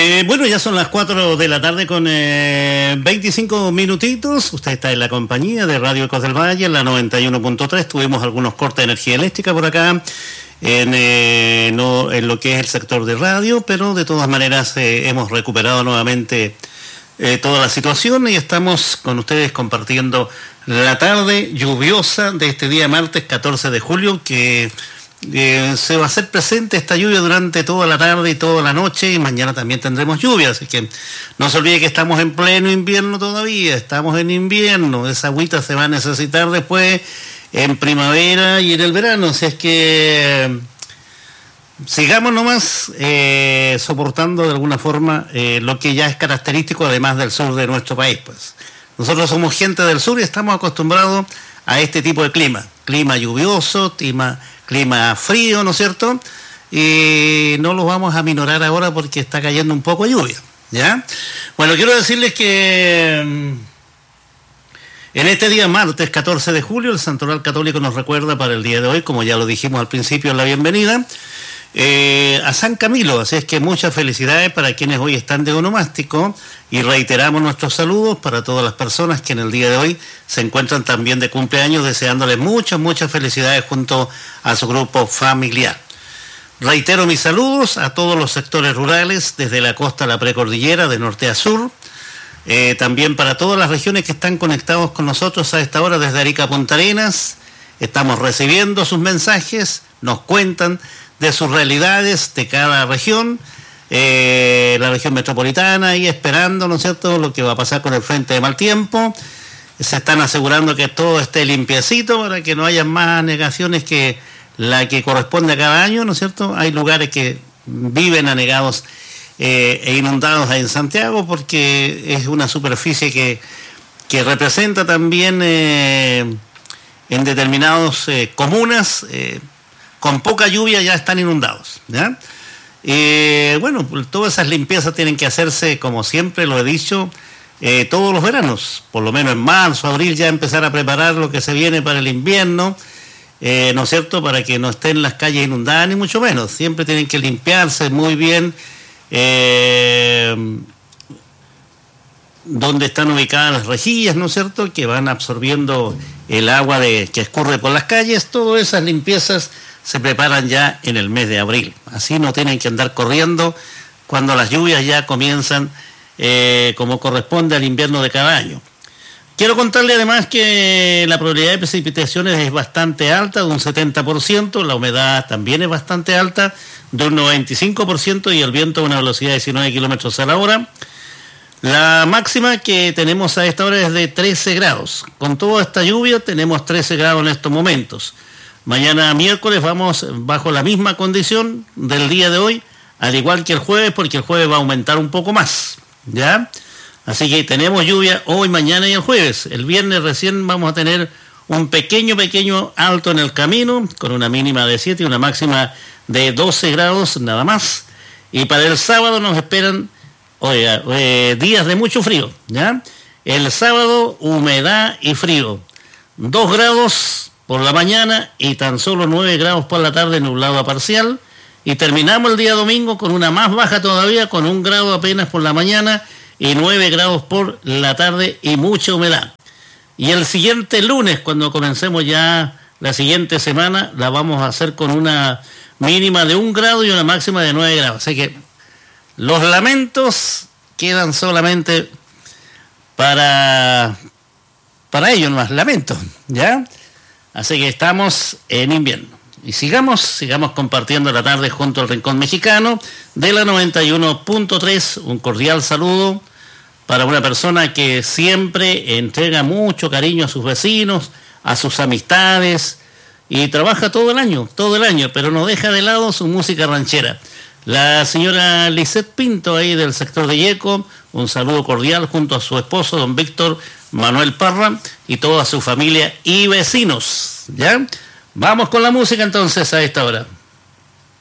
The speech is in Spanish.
Bueno, ya son las 4 de la tarde con 25 minutitos. Usted está en la compañía de Radio Ecos del Valle, en la 91.3. Tuvimos algunos cortes de energía eléctrica por acá, no en lo que es el sector de radio, pero de todas maneras hemos recuperado nuevamente toda la situación y estamos con ustedes compartiendo la tarde lluviosa de este día martes 14 de julio, que se va a hacer presente esta lluvia durante toda la tarde y toda la noche, y mañana también tendremos lluvia, así que no se olvide que estamos en pleno invierno todavía, estamos en invierno, esa agüita se va a necesitar después en primavera y en el verano, así es que sigamos nomás soportando de alguna forma lo que ya es característico además del sur de nuestro país. Pues nosotros somos gente del sur y estamos acostumbrados a este tipo de clima lluvioso, clima frío, ¿no es cierto? Y no los vamos a minorar ahora porque está cayendo un poco de lluvia, ¿ya? Bueno, quiero decirles que en este día martes 14 de julio el Santoral Católico nos recuerda para el día de hoy, como ya lo dijimos al principio en la bienvenida, a San Camilo, así es que muchas felicidades para quienes hoy están de onomástico y reiteramos nuestros saludos para todas las personas que en el día de hoy se encuentran también de cumpleaños, deseándoles muchas felicidades junto a su grupo familiar. Reitero mis saludos a todos los sectores rurales, desde la costa a la precordillera, de norte a sur, también para todas las regiones que están conectados con nosotros a esta hora desde Arica a Punta Arenas. Estamos recibiendo sus mensajes, nos cuentan de sus realidades de cada región, la región metropolitana, y esperando, ¿no es cierto?, lo que va a pasar con el frente de mal tiempo. Se están asegurando que todo esté limpiecito para que no haya más anegaciones que la que corresponde a cada año, ¿no es cierto? Hay lugares que viven anegados e inundados en Santiago porque es una superficie que representa también en determinadas comunas con poca lluvia ya están inundados, ¿ya? Bueno, todas esas limpiezas tienen que hacerse, como siempre lo he dicho, todos los veranos, por lo menos en marzo, abril, ya empezar a preparar lo que se viene para el invierno, ¿no es cierto?, para que no estén las calles inundadas, ni mucho menos. Siempre tienen que limpiarse muy bien donde están ubicadas las rejillas, ¿no es cierto?, que van absorbiendo el agua que escurre por las calles. Todas esas limpiezas se preparan ya en el mes de abril. Así no tienen que andar corriendo cuando las lluvias ya comienzan como corresponde al invierno de cada año. Quiero contarle además que la probabilidad de precipitaciones es bastante alta, de un 70%, la humedad también es bastante alta, de un 95%, y el viento a una velocidad de 19 kilómetros a la hora. La máxima que tenemos a esta hora es de 13 grados. Con toda esta lluvia tenemos 13 grados en estos momentos. Mañana miércoles vamos bajo la misma condición del día de hoy, al igual que el jueves, porque el jueves va a aumentar un poco más, ¿ya? Así que tenemos lluvia hoy, mañana y el jueves. El viernes recién vamos a tener un pequeño alto en el camino, con una mínima de 7 y una máxima de 12 grados nada más. Y para el sábado nos esperan días de mucho frío, ¿ya? El sábado, humedad y frío. 2 grados por la mañana y tan solo 9 grados por la tarde, nublado a parcial. Y terminamos el día domingo con una más baja todavía, con 1 grado apenas por la mañana y 9 grados por la tarde y mucha humedad. Y el siguiente lunes, cuando comencemos ya la siguiente semana, la vamos a hacer con una mínima de 1 grado y una máxima de 9 grados. Así que los lamentos quedan solamente para ellos, más lamentos, ¿ya? Así que estamos en invierno. Y sigamos compartiendo la tarde junto al Rincón Mexicano de la 91.3. Un cordial saludo para una persona que siempre entrega mucho cariño a sus vecinos, a sus amistades, y trabaja todo el año, pero no deja de lado su música ranchera. La señora Lisette Pinto, ahí del sector de Yeco, un saludo cordial junto a su esposo, don Víctor Manuel Parra, y toda su familia y vecinos, ¿ya? Vamos con la música entonces a esta hora.